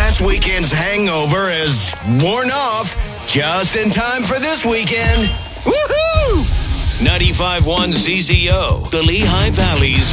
last weekend's hangover has worn off just in time for this weekend. Woohoo! 95.1 CZO, the Lehigh Valley's